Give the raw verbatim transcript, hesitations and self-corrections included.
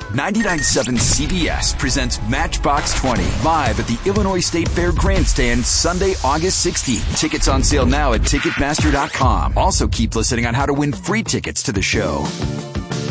ninety-nine point seven C B S presents Matchbox twenty live at the Illinois State Fair Grandstand Sunday, August sixteenth. Tickets on sale now at Ticketmaster dot com. Also keep listening on how to win free tickets to the show.